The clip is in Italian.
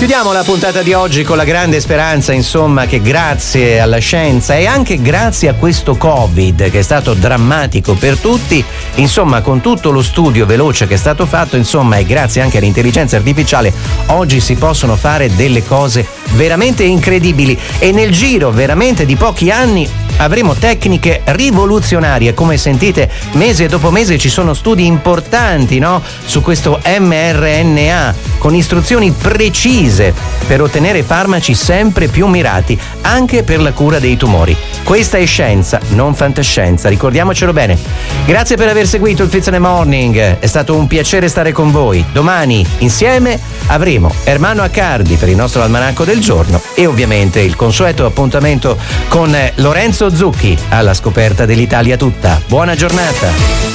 Chiudiamo la puntata di oggi con la grande speranza, insomma, che grazie alla scienza e anche grazie a questo Covid che è stato drammatico per tutti, insomma, con tutto lo studio veloce che è stato fatto, insomma, e grazie anche all'intelligenza artificiale, oggi si possono fare delle cose veramente incredibili e nel giro veramente di pochi anni avremo tecniche rivoluzionarie. Come sentite, mese dopo mese ci sono studi importanti, no? Su questo mRNA, con istruzioni precise per ottenere farmaci sempre più mirati, anche per la cura dei tumori. Questa è scienza, non fantascienza, ricordiamocelo bene. Grazie per aver seguito il Fits in the Morning, è stato un piacere stare con voi. Domani, insieme, avremo Ermanno Accardi per il nostro almanacco del giorno e ovviamente il consueto appuntamento con Lorenzo Zucchi alla scoperta dell'Italia tutta. Buona giornata!